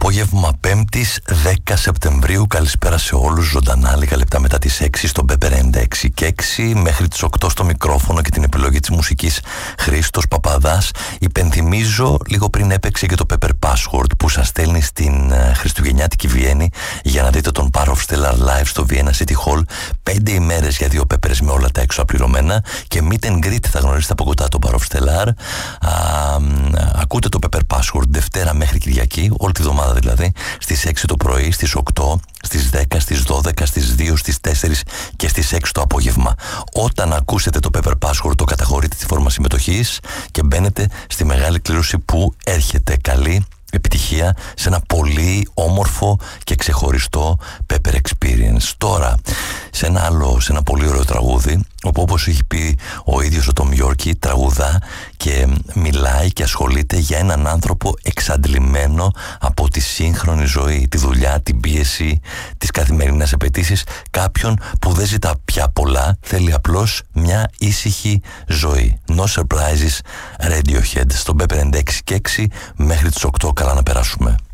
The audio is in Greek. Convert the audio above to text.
Απόγευμα 5ης 10 Σεπτεμβρίου. Καλησπέρα σε όλους. Ζωντανά λίγα λεπτά μετά τις 6 στον Pepper 96 και 6 μέχρι τις 8 στο μικρόφωνο και την επιλογή της μουσικής Χρήστος Παπαδάς. Υπενθυμίζω, λίγο πριν έπαιξε και το Pepper Password που σας στέλνει στην Χριστουγεννιάτικη Βιέννη για να δείτε τον Power of Stellar live στο Vienna City Hall. 5 ημέρες για 2 Peppers με όλα τα έξω απληρωμένα και meet and greet θα γνωρίσετε από κοντά τον Power of Stellar. Ακούτε το Pepper Password Δευτέρα μέχρι Κυριακή, όλη τη βδομάδα δηλαδή, στις 6 το πρωί, στις 8, στις 10, στις 12, στις 2, στις 4 και στις 6 το απόγευμα. Όταν ακούσετε το Pepper Password το καταχωρείτε τη φόρμα συμμετοχής και μπαίνετε στη μεγάλη κλήρωση που έρχεται. Καλή επιτυχία σε ένα πολύ όμορφο και ξεχωριστό Pepper Experience. Τώρα, σε ένα πολύ ωραίο τραγούδι, όπου όπως έχει πει ο ίδιος ο Tom Yorkie, τραγουδά και μιλάει και ασχολείται για έναν άνθρωπο εξαντλημένο από τη σύγχρονη ζωή, τη δουλειά, την πίεση, τις καθημερινές απαιτήσεις, κάποιον που δεν ζητά πια πολλά, θέλει απλώς μια ήσυχη ζωή. No surprises, Radiohead, στον Pepper 96 και 6 μέχρι τις 8. Καλά να περάσουμε.